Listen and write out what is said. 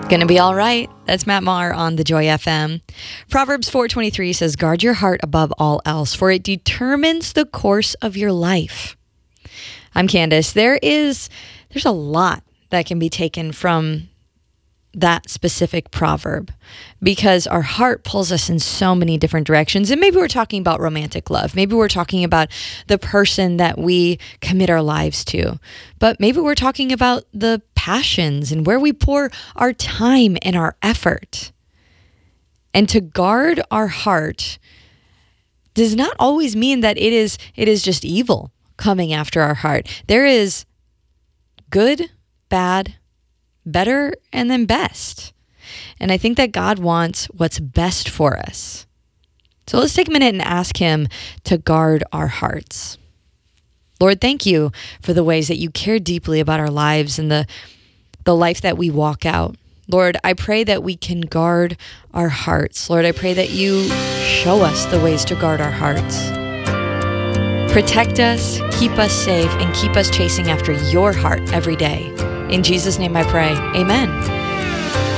Gonna be all right. That's Matt Maher on the Joy FM. Proverbs 4:23 says, guard your heart above all else, for it determines the course of your life. I'm Candace. There's a lot that can be taken from that specific proverb because our heart pulls us in so many different directions. And maybe we're talking about romantic love. Maybe we're talking about the person that we commit our lives to. But maybe we're talking about the passions and where we pour our time and our effort. And to guard our heart does not always mean that it is just evil coming after our heart. There is good, bad, better, and then best. And I think that God wants what's best for us. So let's take a minute and ask Him to guard our hearts. Lord, thank you for the ways that you care deeply about our lives and the life that we walk out. Lord, I pray that we can guard our hearts. Lord, I pray that you show us the ways to guard our hearts. Protect us, keep us safe, and keep us chasing after your heart every day. In Jesus' name I pray, amen.